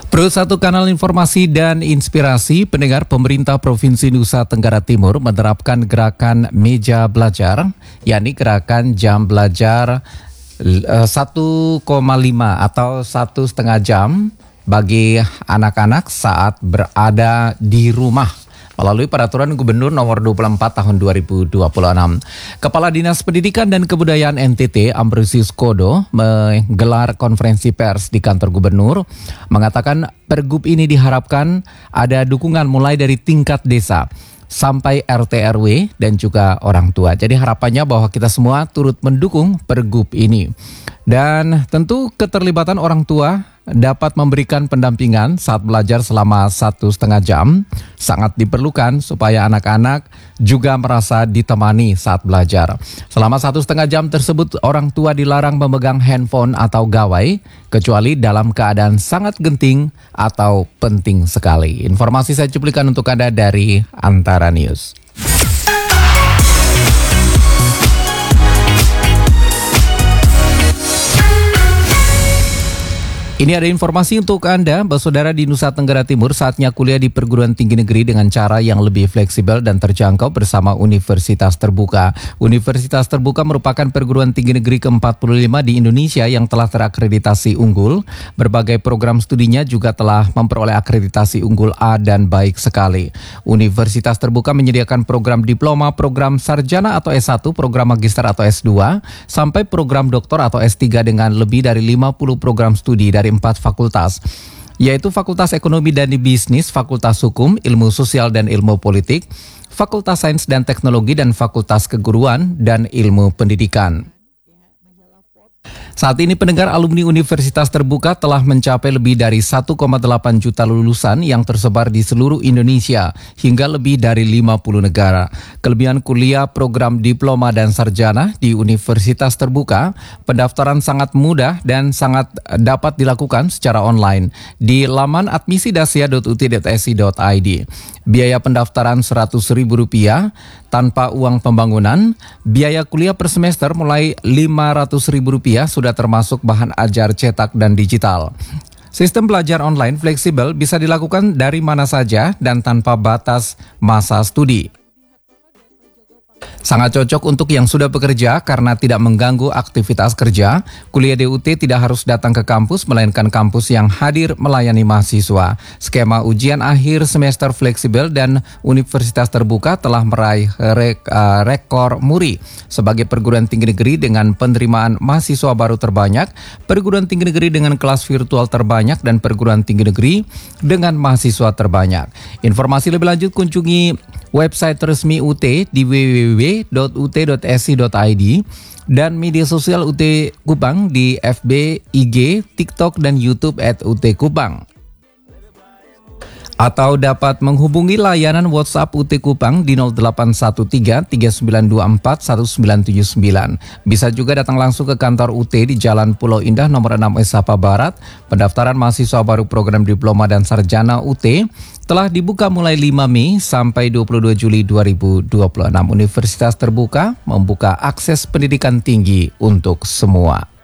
Satu kanal informasi dan inspirasi, pendengar. Pemerintah Provinsi Nusa Tenggara Timur menerapkan gerakan meja belajar, yakni gerakan jam belajar 1,5 atau 1,5 jam bagi anak-anak saat berada di rumah melalui Peraturan Gubernur Nomor 24 Tahun 2026. Kepala Dinas Pendidikan dan Kebudayaan NTT, Ambrosius Kodo, menggelar konferensi pers di kantor gubernur, mengatakan pergub ini diharapkan ada dukungan mulai dari tingkat desa sampai RT RW dan juga orang tua. Jadi harapannya bahwa kita semua turut mendukung pergub ini. Dan tentu keterlibatan orang tua dapat memberikan pendampingan saat belajar selama 1,5 jam sangat diperlukan supaya anak-anak juga merasa ditemani saat belajar. Selama 1,5 jam tersebut orang tua dilarang memegang handphone atau gawai kecuali dalam keadaan sangat genting atau penting sekali. Informasi saya cuplikan untuk Anda dari Antara News. Ini ada informasi untuk Anda, saudara di Nusa Tenggara Timur, saatnya kuliah di perguruan tinggi negeri dengan cara yang lebih fleksibel dan terjangkau bersama Universitas Terbuka. Universitas Terbuka merupakan perguruan tinggi negeri ke-45 di Indonesia yang telah terakreditasi unggul. Berbagai program studinya juga telah memperoleh akreditasi unggul A dan baik sekali. Universitas Terbuka menyediakan program diploma, program sarjana atau S1, program magister atau S2, sampai program doktor atau S3 dengan lebih dari 50 program studi dari 4 fakultas, yaitu Fakultas Ekonomi dan Bisnis, Fakultas Hukum, Ilmu Sosial dan Ilmu Politik, Fakultas Sains dan Teknologi, dan Fakultas Keguruan dan Ilmu Pendidikan. Saat ini pendengar, alumni Universitas Terbuka telah mencapai lebih dari 1,8 juta lulusan yang tersebar di seluruh Indonesia hingga lebih dari 50 negara. Kelebihan kuliah program diploma dan sarjana di Universitas Terbuka, pendaftaran sangat mudah dan sangat dapat dilakukan secara online di laman admisidasia.ut.si.id. Biaya pendaftaran Rp100.000 tanpa uang pembangunan. Biaya kuliah per semester mulai Rp500.000 sudah termasuk bahan ajar cetak dan digital. Sistem belajar online fleksibel bisa dilakukan dari mana saja dan tanpa batas masa studi. Sangat cocok untuk yang sudah bekerja karena tidak mengganggu aktivitas kerja. Kuliah DUT tidak harus datang ke kampus, melainkan kampus yang hadir melayani mahasiswa. Skema ujian akhir semester fleksibel dan Universitas Terbuka telah meraih rekor muri sebagai perguruan tinggi negeri dengan penerimaan mahasiswa baru terbanyak, perguruan tinggi negeri dengan kelas virtual terbanyak, dan perguruan tinggi negeri dengan mahasiswa terbanyak. Informasi lebih lanjut kunjungi website resmi UT di www.ut.si.id dan media sosial UT Kupang di FB, IG, TikTok, dan YouTube @UT Kupang. Atau dapat menghubungi layanan WhatsApp UT Kupang di 0813 3924 1979. Bisa juga datang langsung ke kantor UT di Jalan Pulau Indah nomor 6 Esapa Barat. Pendaftaran mahasiswa baru program diploma dan sarjana UT telah dibuka mulai 5 Mei sampai 22 Juli 2026. Universitas Terbuka membuka akses pendidikan tinggi untuk semua.